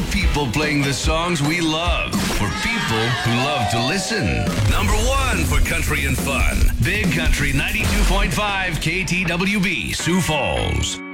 Real people playing the songs we love for people who love to listen. Number 1 for country and fun. Big Country 92.5 KTWB, Sioux Falls.